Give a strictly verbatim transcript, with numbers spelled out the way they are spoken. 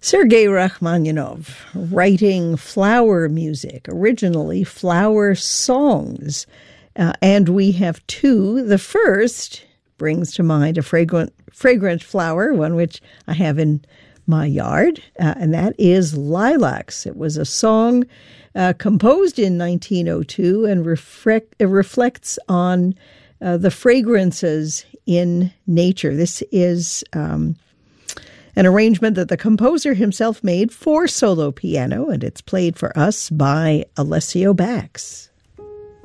Sergei Rachmaninoff, writing flower music, originally flower songs. Uh, and we have two. The first brings to mind a fragrant, fragrant flower, one which I have in my yard, uh, and that is Lilacs. It was a song uh, composed in nineteen oh two and reflect, it reflects on uh, the fragrances in nature. This is um, an arrangement that the composer himself made for solo piano, and it's played for us by Alessio Bax.